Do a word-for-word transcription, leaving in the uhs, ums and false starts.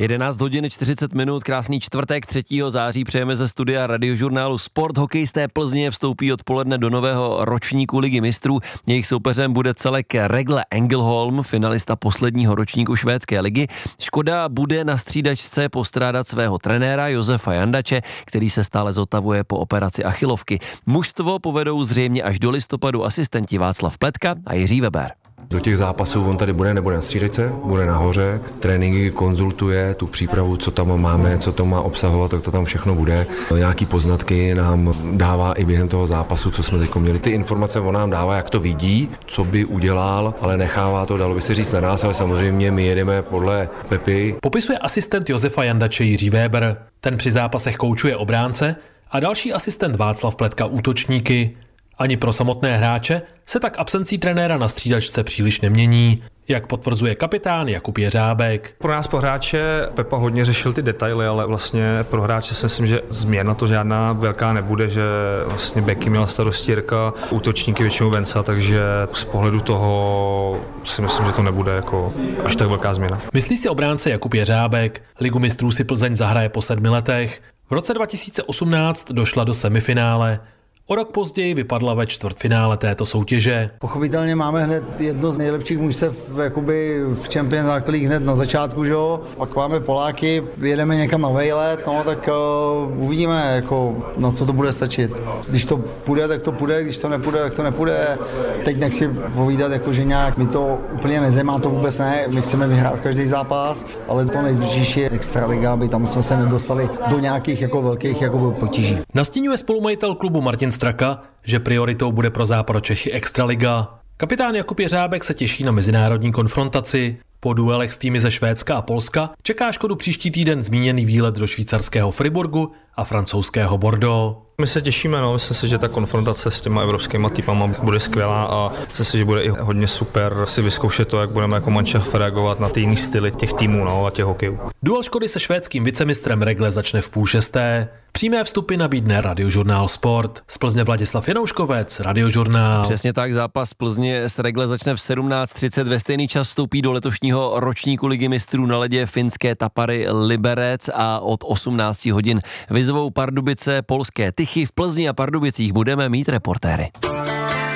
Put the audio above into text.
jedenáct hodin čtyřicet minut, krásný čtvrtek třetího září přejeme ze studia radiožurnálu Sport. Hokejisté Plzně vstoupí odpoledne do nového ročníku Ligy mistrů. Jejich soupeřem bude celek Rögle Ängelholm, finalista posledního ročníku švédské ligy. Škoda bude na střídačce postrádat svého trenéra Josefa Jandače, který se stále zotavuje po operaci achilovky. Mužstvo povedou zřejmě až do listopadu asistenti Václav Pletka a Jiří Weber. Do těch zápasů on tady bude, nebude na střídačce, bude nahoře, tréninky konzultuje, tu přípravu, co tam máme, co to má obsahovat, tak to tam všechno bude. Nějaký poznatky nám dává i během toho zápasu, co jsme teď měli. Ty informace on nám dává, jak to vidí, co by udělal, ale nechává to, dalo by se říct na nás, ale samozřejmě my jedeme podle Pepy. Popisuje asistent Josefa Jandače Jiří Weber. Ten při zápasech koučuje obránce a další asistent Václav Pletka útočníky. Ani pro samotné hráče se tak absencí trenéra na střídačce příliš nemění, jak potvrzuje kapitán Jakub Jeřábek. Pro nás, pro hráče, Pepa hodně řešil ty detaily, ale vlastně pro hráče si myslím, že změna to žádná velká nebude, že vlastně beky měla starosti Jirka, útočníky většinou Venca, takže z pohledu toho si myslím, že to nebude jako až tak velká změna. Myslí si obránce Jakub Jeřábek. Ligu mistrů si Plzeň zahraje po sedmi letech. V roce dva tisíce osmnáct došla do semifinále. O rok později vypadla ve čtvrtfinále této soutěže. Pochopitelně máme hned jedno z nejlepších mužstev jakoby v Champions League hned na začátku, že jo? Pak máme Poláky, jedeme někam na vejlet, no tak uh, uvidíme, jako, na co to bude stačit. Když to půjde, tak to půjde, když to nepůjde, tak to nepůjde. Teď nechci povídat, jako, že nějak mi to úplně nezajímá, to vůbec ne, my chceme vyhrát každý zápas, ale to nejdůležitější je extraliga, aby tam jsme se nedostali do nějakých jako velkých jako potíží. Nastínuje spolumajitel klubu Martin Straka, že prioritou bude pro Západočechy extraliga. Kapitán Jakub Jeřábek se těší na mezinárodní konfrontaci. Po duelech s týmy ze Švédska a Polska čeká Škodu příští týden zmíněný výlet do švýcarského Friburgu a francouzského Bordeaux. My se těšíme, no, myslím si, že ta konfrontace s těma evropskými týpama bude skvělá a myslím si, že bude i hodně super si vyzkoušet to, jak budeme jako manšaft reagovat na ty jiný styly těch týmů, no, a těch hokejů. Duel Škody se švédským vicemistrem Rögle začne v půl šesté. Přímé vstupy nabídne radiožurnál Sport. Z Plzně Vladislav Janouškovec, radiožurnál. Přesně tak, zápas Plzně s Rögle začne v sedmnáct třicet. Ve stejný čas vstoupí do letošního ročníku Ligy mistrů na ledě finské Tapary Liberec a od osmnáct hodin vyzvou Pardubice polské Tychy. V Plzni a Pardubicích budeme mít reportéry.